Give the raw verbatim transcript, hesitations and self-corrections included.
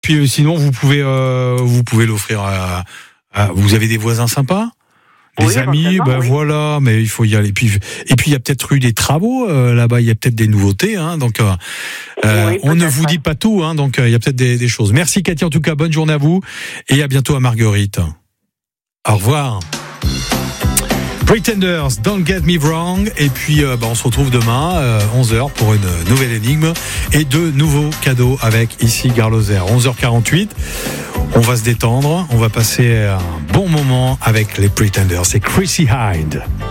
Puis euh, sinon, vous pouvez, euh, vous pouvez l'offrir à, à. Vous avez des voisins sympas, des Oui, amis, ben oui. voilà. Mais il faut y aller. Puis et puis il y a peut-être eu des travaux euh, là-bas. Il y a peut-être des nouveautés. Hein, donc euh, euh, Oui, on ne peut-être. vous dit pas tout. Hein, donc euh, il y a peut-être des, des choses. Merci Cathy. En tout cas, bonne journée à vous et à bientôt à Marguerite. Au revoir. Pretenders, Don't Get Me Wrong. Et puis, euh, bah, on se retrouve demain, euh, onze heures, pour une nouvelle énigme et deux nouveaux cadeaux avec ici Gare Lozère. onze heures quarante-huit. On va se détendre. On va passer un bon moment avec les Pretenders. C'est Chrissy Hynde.